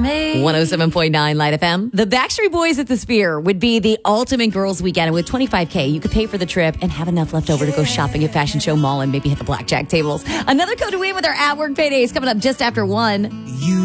107.9 Light FM. The Backstreet Boys at the Sphere would be the ultimate girls' weekend. And with $25K, you could pay for the trip and have enough left over to go shopping at Fashion Show Mall and maybe hit the blackjack tables. Another code to win with our at-work paydays coming up just after 1.